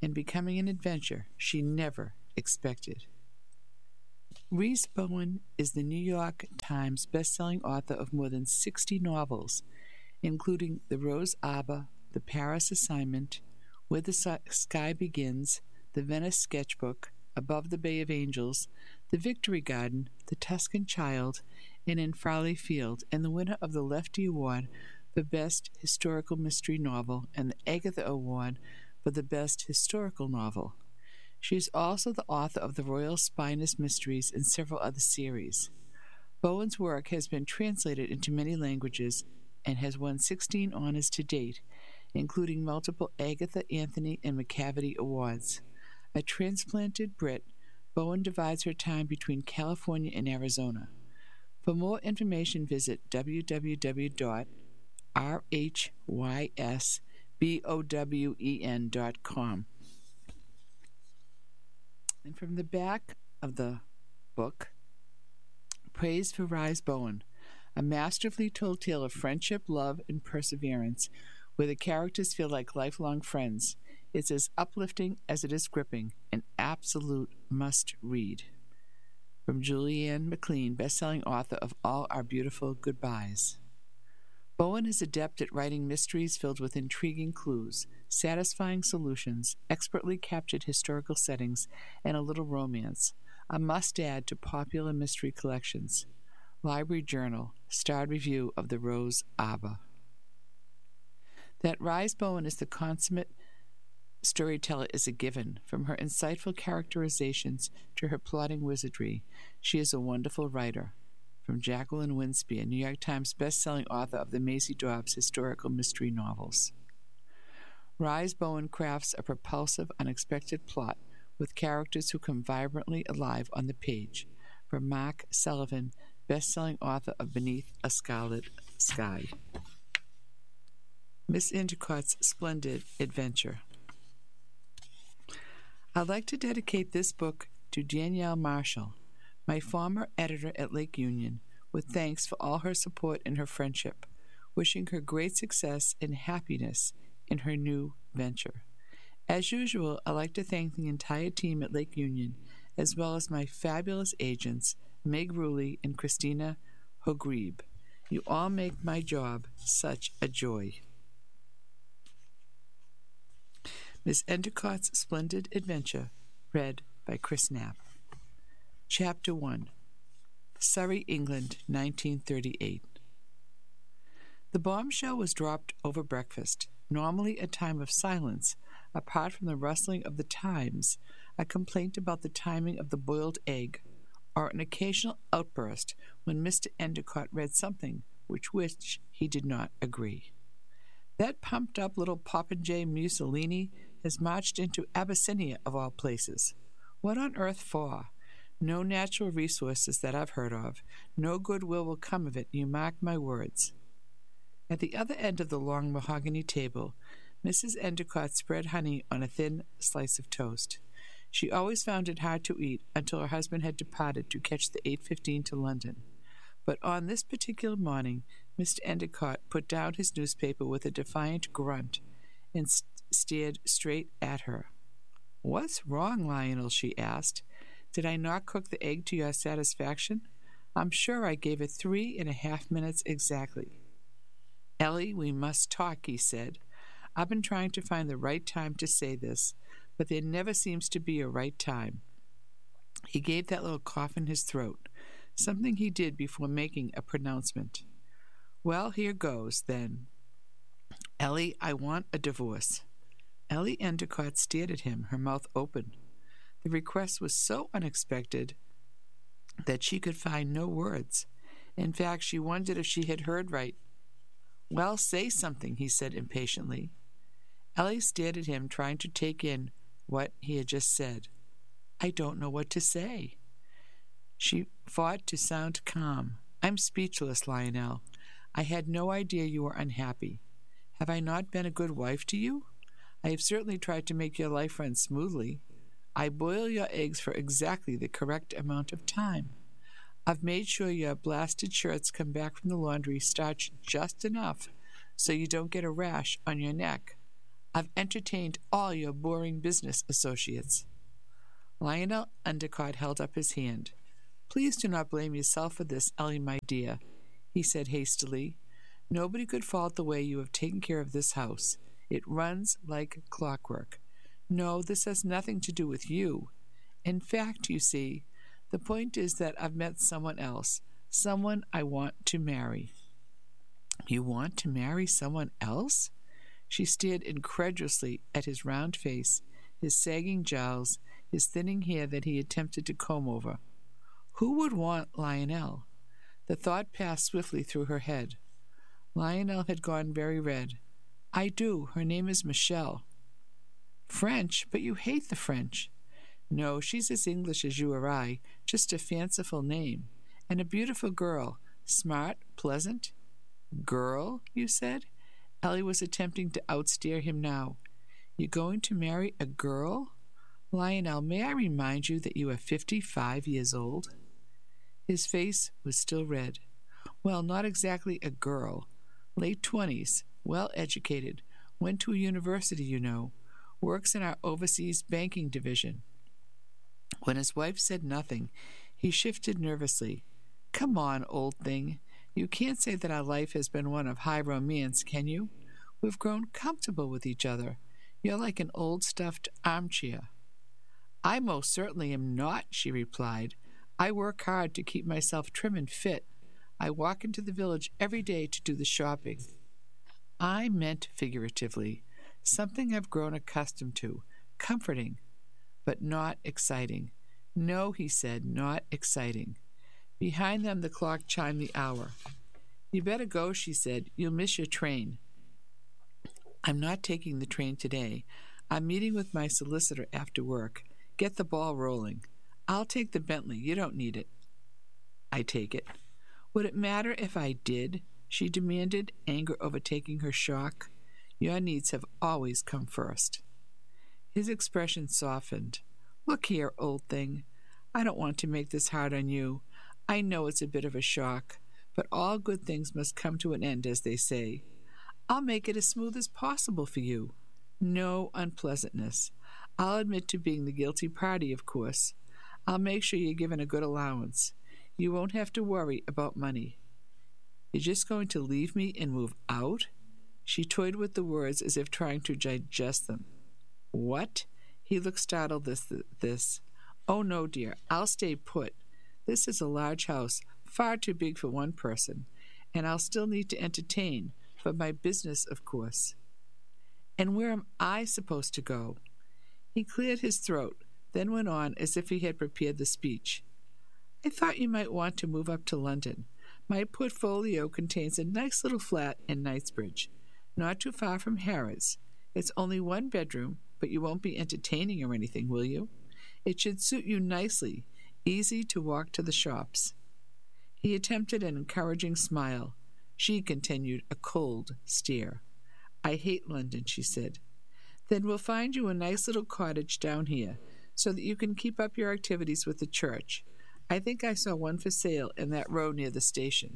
and becoming an adventure she never expected. Reese Bowen is the New York Times best-selling author of more than sixty novels, including The Rose Arbor, The Paris Assignment, Where the Sky Begins, The Venice Sketchbook, Above the Bay of Angels, The Victory Garden, The Tuscan Child, and In Farley Field, and the winner of the Lefty Award for Best Historical Mystery Novel and the Agatha Award for the Best Historical Novel. She is also the author of The Royal Spinous Mysteries and several other series. Bowen's work has been translated into many languages and has won sixteen honors to date, including multiple Agatha, Anthony, and McCavity Awards. A transplanted Brit, Bowen divides her time between California and Arizona. For more information, visit w w w dot r h y s bowen dot com. And from the back of the book, Praise for Rise Bowen, a masterfully told tale of friendship, love, and perseverance, where the characters feel like lifelong friends. It's as uplifting as it is gripping, an absolute must-read. From Julianne McLean, best-selling author of All Our Beautiful Goodbyes. Bowen is adept at writing mysteries filled with intriguing clues, satisfying solutions, expertly captured historical settings, and a little romance, a must-add to popular mystery collections. Library Journal, starred review of The Rose Arbor. That Rise Bowen is the consummate storyteller is a given. From her insightful characterizations to her plotting wizardry, she is a wonderful writer. From Jacqueline Winsby, a New York Times best-selling author of the Maisie Dobbs historical mystery novels. Rise Bowen crafts a propulsive, unexpected plot with characters who come vibrantly alive on the page. From Mark Sullivan, best-selling author of Beneath a Scarlet Sky. Miss Endicott's Splendid Adventure. I'd like to dedicate this book to Danielle Marshall, my former editor at Lake Union, with thanks for all her support and her friendship, wishing her great success and happiness in her new venture. As usual, I'd like to thank the entire team at Lake Union, as well as my fabulous agents, Meg Ruley and Christina Hogrebe. You all make my job such a joy. Miss Endicott's Splendid Adventure, read by Chris Knapp. Chapter one. Surrey, England, nineteen thirty-eight. The bombshell was dropped over breakfast, normally a time of silence, apart from the rustling of the Times, a complaint about the timing of the boiled egg, or an occasional outburst when Mister Endicott read something with which he did not agree. That pumped-up little Popinjay Mussolini has marched into Abyssinia, of all places. What on earth for? No natural resources that I've heard of. No goodwill will come of it, you mark my words. At the other end of the long mahogany table, Missus Endicott spread honey on a thin slice of toast. She always found it hard to eat until her husband had departed to catch the eight fifteen to London. But on this particular morning, Mister Endicott put down his newspaper with a defiant grunt and st- stared straight at her. "What's wrong, Lionel?" she asked. "Did I not cook the egg to your satisfaction? I'm sure I gave it three and a half minutes exactly." "Ellie, we must talk," he said. "I've been trying to find the right time to say this, but there never seems to be a right time." He gave that little cough in his throat, something he did before making a pronouncement. "Well, here goes, then. Ellie, I want a divorce." Ellie Endicott stared at him, her mouth open. The request was so unexpected that she could find no words. In fact, she wondered if she had heard right. "Well, say something," he said impatiently. Ellie stared at him, trying to take in what he had just said. "I don't know what to say." She fought to sound calm. "I'm speechless, Lionel. I had no idea you were unhappy. Have I not been a good wife to you? I have certainly tried to make your life run smoothly. I boil your eggs for exactly the correct amount of time. I've made sure your blasted shirts come back from the laundry starched just enough so you don't get a rash on your neck. I've entertained all your boring business associates." Lionel Endicott held up his hand. "Please do not blame yourself for this, Ellie, my dear," he said hastily. "Nobody could fault the way you have taken care of this house. It runs like clockwork. No, this has nothing to do with you. In fact, you see, the point is that I've met someone else, someone I want to marry." "You want to marry someone else?" She stared incredulously at his round face, his sagging jowls, his thinning hair that he attempted to comb over. Who would want Lionel? The thought passed swiftly through her head. Lionel had gone very red. "I do. Her name is Michelle." "French? But you hate the French." "No, she's as English as you or I, just a fanciful name. And a beautiful girl, smart, pleasant." "Girl, you said?" Ellie was attempting to outstare him now. "You're going to marry a girl? Lionel, may I remind you that you are fifty-five years old?" His face was still red. "Well, not exactly a girl. Late twenties, well-educated, went to a university, you know, works in our overseas banking division." When his wife said nothing, he shifted nervously. "Come on, old thing. You can't say that our life has been one of high romance, can you? We've grown comfortable with each other. You're like an old stuffed armchair." "I most certainly am not," she replied. "I work hard to keep myself trim and fit. I walk into the village every day to do the shopping." "I meant figuratively. Something I've grown accustomed to, comforting, but not exciting." "No," he said, "not exciting." Behind them the clock chimed the hour. "You better go," she said. "You'll miss your train." "I'm not taking the train today. I'm meeting with my solicitor after work. Get the ball rolling. I'll take the Bentley. You don't need it." "I take it." "Would it matter if I did?" she demanded, anger overtaking her shock. "Your needs have always come first." His expression softened. "Look here, old thing. I don't want to make this hard on you. I know it's a bit of a shock, but all good things must come to an end, as they say. I'll make it as smooth as possible for you. No unpleasantness. I'll admit to being the guilty party, of course. I'll make sure you're given a good allowance. You won't have to worry about money." "You're just going to leave me and move out?" She toyed with the words as if trying to digest them. "What?" He looked startled at this, this. "Oh, no, dear. I'll stay put. This is a large house, far too big for one person, and I'll still need to entertain, for my business, of course." "And where am I supposed to go?" He cleared his throat, then went on as if he had prepared the speech. "I thought you might want to move up to London. My portfolio contains a nice little flat in Knightsbridge, not too far from Harrods. It's only one bedroom, but you won't be entertaining or anything, will you? It should suit you nicely, easy to walk to the shops." He attempted an encouraging smile. She continued a cold stare. "I hate London," she said. "Then we'll find you a nice little cottage down here, so that you can keep up your activities with the church. I think I saw one for sale in that row near the station."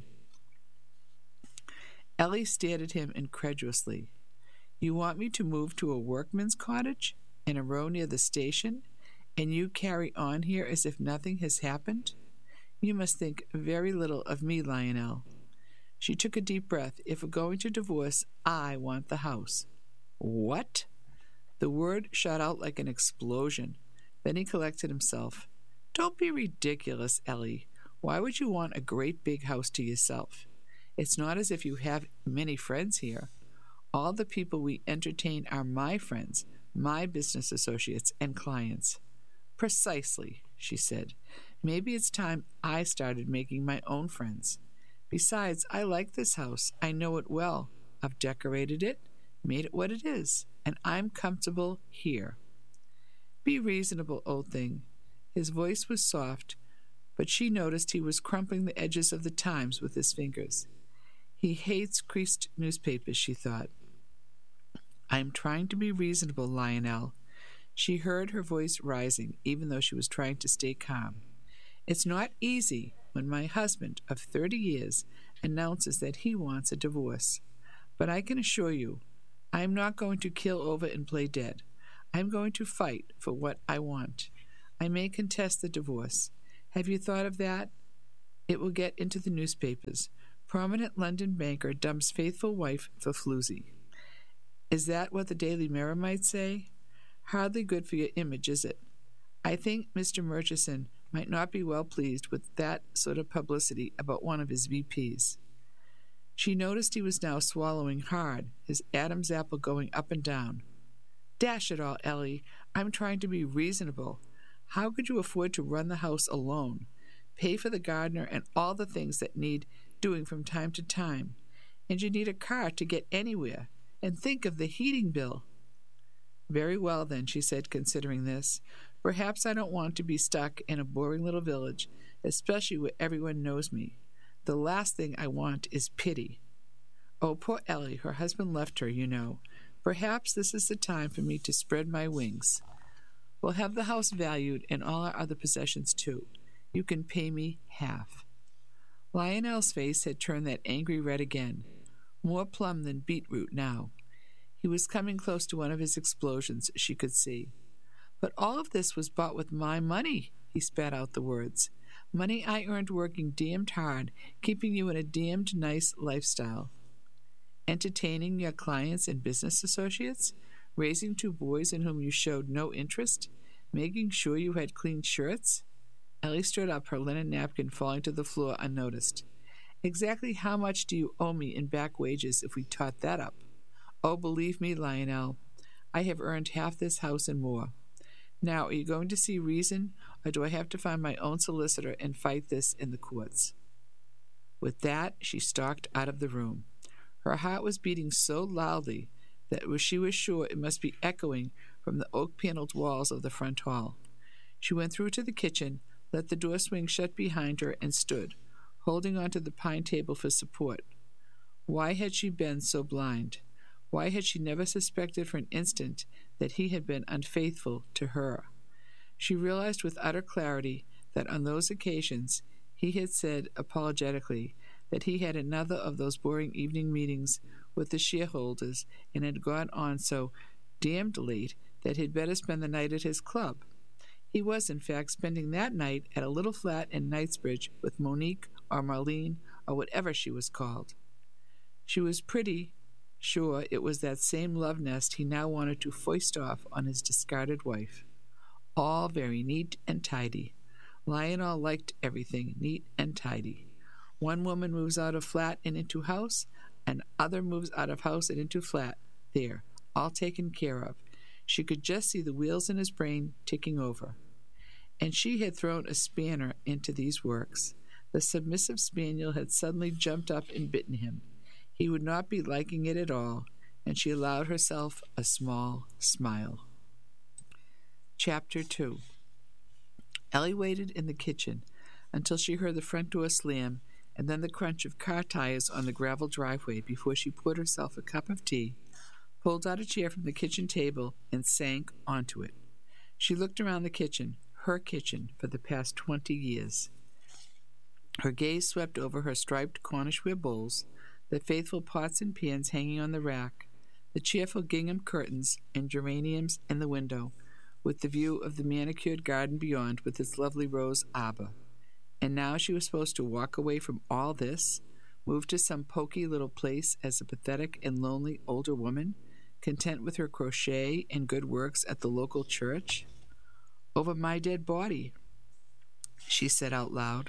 Ellie stared at him incredulously. "You want me to move to a workman's cottage in a row near the station, and you carry on here as if nothing has happened? You must think very little of me, Lionel." She took a deep breath. "If we're going to divorce, I want the house." "What?" The word shot out like an explosion. Then he collected himself. "Don't be ridiculous, Ellie. Why would you want a great big house to yourself? It's not as if you have many friends here. All the people we entertain are my friends, my business associates and clients." "Precisely," she said. "Maybe it's time I started making my own friends. Besides, I like this house. I know it well. I've decorated it, made it what it is, and I'm comfortable here." "Be reasonable, old thing." His voice was soft, but she noticed he was crumpling the edges of the Times with his fingers. He hates creased newspapers, she thought. "I am trying to be reasonable, Lionel." She heard her voice rising, even though she was trying to stay calm. "It's not easy when my husband of thirty years announces that he wants a divorce. But I can assure you, I am not going to kill over and play dead. I am going to fight for what I want. I may contest the divorce. Have you thought of that? It will get into the newspapers. Prominent London banker dumps faithful wife for floozy. Is that what the Daily Mirror might say? Hardly good for your image, is it? I think Mister Murchison might not be well pleased with that sort of publicity about one of his V Ps. She noticed he was now swallowing hard, his Adam's apple going up and down. Dash it all, Ellie, I'm trying to be reasonable. How could you afford to run the house alone, pay for the gardener and all the things that need doing from time to time, and you need a car to get anywhere, and think of the heating bill. Very well, then, she said, considering this. Perhaps I don't want to be stuck in a boring little village, especially where everyone knows me. The last thing I want is pity. Oh, poor Ellie, her husband left her, you know. Perhaps this is the time for me to spread my wings. We'll have the house valued and all our other possessions, too. You can pay me half. Lionel's face had turned that angry red again, more plum than beetroot now. He was coming close to one of his explosions, she could see. But all of this was bought with my money, he spat out the words. Money I earned working damned hard, keeping you in a damned nice lifestyle. Entertaining your clients and business associates, raising two boys in whom you showed no interest, making sure you had clean shirts. Ellie stood up, her linen napkin falling to the floor unnoticed. Exactly how much do you owe me in back wages if we tot that up? Oh, believe me, Lionel, I have earned half this house and more. Now, are you going to see reason, or do I have to find my own solicitor and fight this in the courts? With that, she stalked out of the room. Her heart was beating so loudly that she was sure it must be echoing from the oak-paneled walls of the front hall. She went through to the kitchen, let the door swing shut behind her, and stood, holding onto the pine table for support. Why had she been so blind? Why had she never suspected for an instant that he had been unfaithful to her? She realized with utter clarity that on those occasions he had said apologetically that he had another of those boring evening meetings with the shareholders and had gone on so damned late that he'd better spend the night at his club. He was, in fact, spending that night at a little flat in Knightsbridge with Monique or Marlene or whatever she was called. She was pretty sure it was that same love nest he now wanted to foist off on his discarded wife. All very neat and tidy. Lionel liked everything neat and tidy. One woman moves out of flat and into house, and other moves out of house and into flat. There, all taken care of. She could just see the wheels in his brain ticking over. And she had thrown a spanner into these works. The submissive spaniel had suddenly jumped up and bitten him. He would not be liking it at all, and she allowed herself a small smile. Chapter two. Ellie waited in the kitchen until she heard the front door slam and then the crunch of car tires on the gravel driveway before she poured herself a cup of tea, pulled out a chair from the kitchen table, and sank onto it. She looked around the kitchen, her kitchen, for the past twenty years. Her gaze swept over her striped Cornishware bowls, the faithful pots and pans hanging on the rack, the cheerful gingham curtains and geraniums in the window, with the view of the manicured garden beyond with its lovely rose arbor. And now she was supposed to walk away from all this, move to some poky little place as a pathetic and lonely older woman, content with her crochet and good works at the local church. Over my dead body, she said out loud.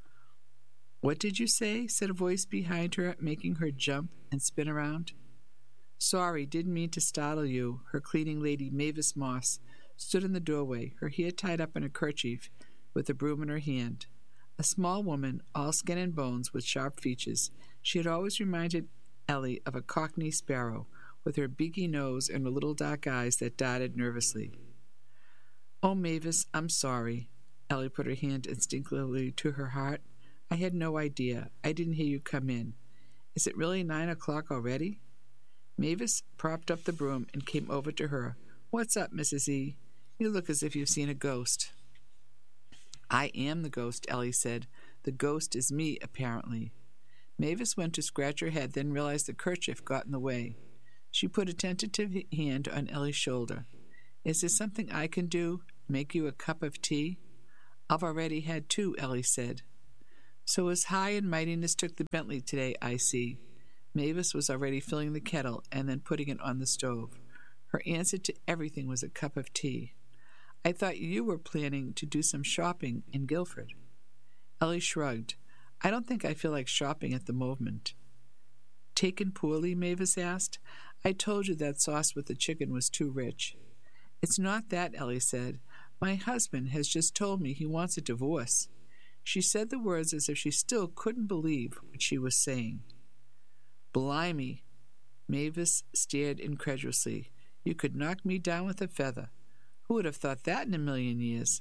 What did you say? Said a voice behind her, making her jump and spin around. Sorry, didn't mean to startle you. Her cleaning lady, Mavis Moss, stood in the doorway, her hair tied up in a kerchief, with a broom in her hand. A small woman, all skin and bones, with sharp features, she had always reminded Ellie of a cockney sparrow, with her beaky nose and her little dark eyes that darted nervously. Oh, Mavis, I'm sorry. Ellie put her hand instinctively to her heart. I had no idea. I didn't hear you come in. Is it really nine o'clock already? Mavis propped up the broom and came over to her. What's up, Missus E? You look as if you've seen a ghost. I am the ghost, Ellie said. The ghost is me, apparently. Mavis went to scratch her head, then realized the kerchief got in the way. She put a tentative hand on Ellie's shoulder. Is there something I can do? Make you a cup of tea? I've already had two, Ellie said. So His High and Mightiness took the Bentley today, I see. Mavis was already filling the kettle and then putting it on the stove. Her answer to everything was a cup of tea. I thought you were planning to do some shopping in Guilford. Ellie shrugged. I don't think I feel like shopping at the moment. Taken poorly? Mavis asked. I told you that sauce with the chicken was too rich. It's not that, Ellie said. My husband has just told me he wants a divorce. She said the words as if she still couldn't believe what she was saying. Blimey! Mavis stared incredulously. You could knock me down with a feather. Who would have thought that in a million years?